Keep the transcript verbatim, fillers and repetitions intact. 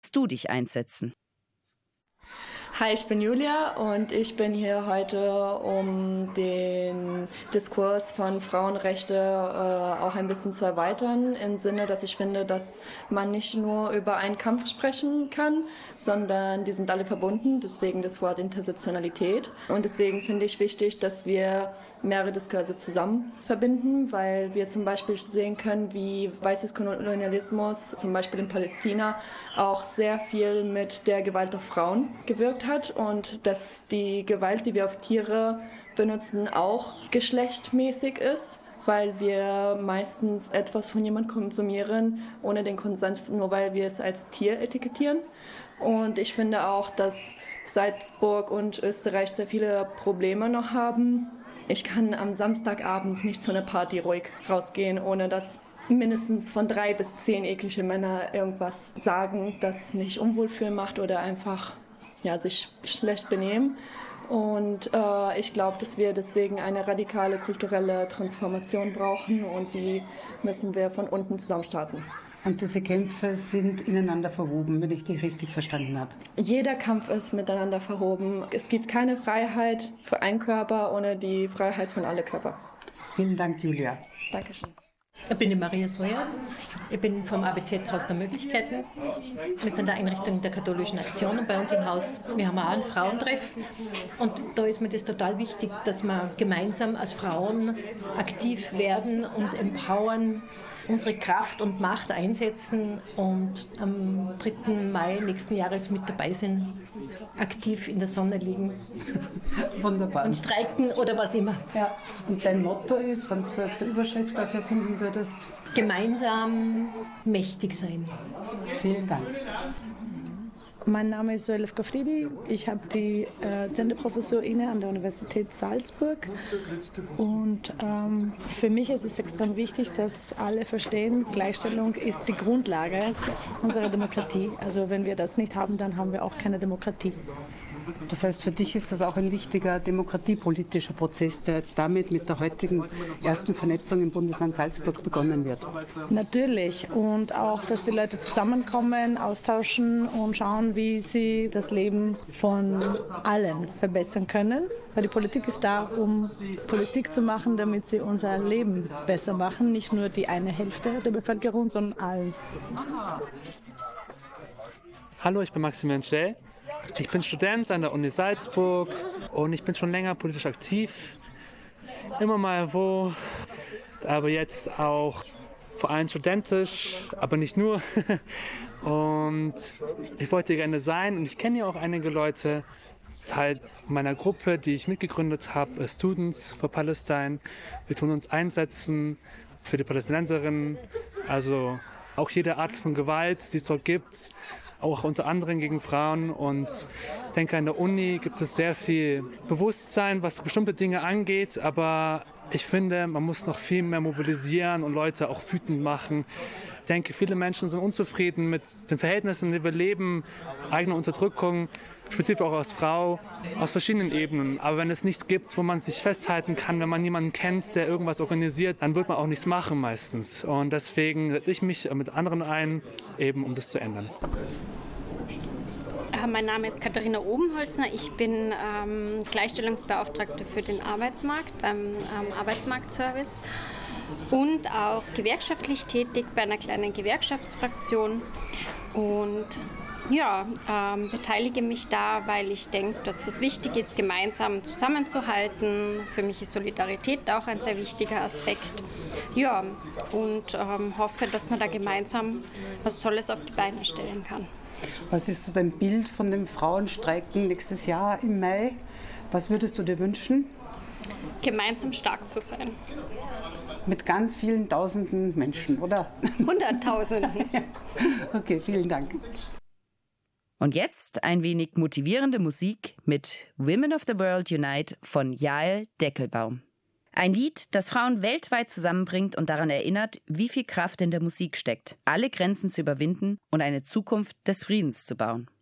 du dich einsetzen? Hi, ich bin Julia und ich bin hier heute, um den Diskurs von Frauenrechte äh, auch ein bisschen zu erweitern, im Sinne, dass ich finde, dass man nicht nur über einen Kampf sprechen kann, sondern die sind alle verbunden, deswegen das Wort Intersektionalität. Und deswegen finde ich wichtig, dass wir mehrere Diskurse zusammen verbinden, weil wir zum Beispiel sehen können, wie weißes Kolonialismus, zum Beispiel in Palästina, auch sehr viel mit der Gewalt auf Frauen gewirkt hat und dass die Gewalt, die wir auf Tiere benutzen, auch geschlechtmäßig ist, weil wir meistens etwas von jemandem konsumieren, ohne den Konsens, nur weil wir es als Tier etikettieren. Und ich finde auch, dass Salzburg und Österreich sehr viele Probleme noch haben. Ich kann am Samstagabend nicht zu einer Party ruhig rausgehen, ohne dass mindestens von drei bis zehn eklige Männer irgendwas sagen, das mich unwohl fühlen macht oder einfach ja, sich schlecht benehmen. Und äh, ich glaube, dass wir deswegen eine radikale kulturelle Transformation brauchen und die müssen wir von unten zusammen starten. Und diese Kämpfe sind ineinander verwoben, wenn ich dich richtig verstanden habe. Jeder Kampf ist miteinander verwoben. Es gibt keine Freiheit für einen Körper ohne die Freiheit von allen Körpern. Vielen Dank, Julia. Dankeschön. Ich bin die Maria Soja. Ich bin vom A B Z-Haus der Möglichkeiten. Wir sind eine Einrichtung der katholischen Aktion und bei uns im Haus, wir haben auch einen Frauentreff. Und da ist mir das total wichtig, dass wir gemeinsam als Frauen aktiv werden, uns empowern, unsere Kraft und Macht einsetzen und am dritten Mai nächsten Jahres mit dabei sind, aktiv in der Sonne liegen. Wunderbar. Und streiken oder was immer. Ja. Und dein Motto ist, wenn du zur Überschrift dafür finden würdest? Gemeinsam mächtig sein. Vielen Dank. Mein Name ist Zoelef Kafridi. Ich habe die äh, Genderprofessur inne an der Universität Salzburg. Und ähm, für mich ist es extrem wichtig, dass alle verstehen, Gleichstellung ist die Grundlage unserer Demokratie. Also wenn wir das nicht haben, dann haben wir auch keine Demokratie. Das heißt, für dich ist das auch ein wichtiger demokratiepolitischer Prozess, der jetzt damit mit der heutigen ersten Vernetzung im Bundesland Salzburg begonnen wird. Natürlich. Und auch, dass die Leute zusammenkommen, austauschen und schauen, wie sie das Leben von allen verbessern können. Weil die Politik ist da, um Politik zu machen, damit sie unser Leben besser machen. Nicht nur die eine Hälfte der Bevölkerung, sondern allen. Hallo, ich bin Maximilian Schell. Ich bin Student an der Uni Salzburg und ich bin schon länger politisch aktiv. Immer mal wo, aber jetzt auch vor allem studentisch, aber nicht nur. Und ich wollte gerne sein und ich kenne ja auch einige Leute, Teil meiner Gruppe, die ich mitgegründet habe, Students for Palestine. Wir tun uns einsetzen für die Palästinenserinnen, also auch jede Art von Gewalt, die es dort gibt, auch unter anderem gegen Frauen. Und ich denke, an der Uni gibt es sehr viel Bewusstsein, was bestimmte Dinge angeht, aber ich finde, man muss noch viel mehr mobilisieren und Leute auch wütend machen. Ich denke, viele Menschen sind unzufrieden mit den Verhältnissen, in denen wir leben, eigene Unterdrückung, spezifisch auch als Frau, aus verschiedenen Ebenen. Aber wenn es nichts gibt, wo man sich festhalten kann, wenn man niemanden kennt, der irgendwas organisiert, dann wird man auch nichts machen meistens. Und deswegen setze ich mich mit anderen ein, eben um das zu ändern. Mein Name ist Katharina Obenholzner. Ich bin ähm, Gleichstellungsbeauftragte für den Arbeitsmarkt beim ähm, Arbeitsmarktservice und auch gewerkschaftlich tätig bei einer kleinen Gewerkschaftsfraktion. Und ja, ähm, beteilige mich da, weil ich denke, dass es wichtig ist, gemeinsam zusammenzuhalten. Für mich ist Solidarität auch ein sehr wichtiger Aspekt. Ja, und ähm, hoffe, dass man da gemeinsam was Tolles auf die Beine stellen kann. Was ist so dein Bild von dem Frauenstreiken nächstes Jahr im Mai? Was würdest du dir wünschen? Gemeinsam stark zu sein. Mit ganz vielen tausenden Menschen, oder? Hunderttausenden. Okay, vielen Dank. Und jetzt ein wenig motivierende Musik mit Women of the World Unite von Jael Deckelbaum. Ein Lied, das Frauen weltweit zusammenbringt und daran erinnert, wie viel Kraft in der Musik steckt, alle Grenzen zu überwinden und eine Zukunft des Friedens zu bauen.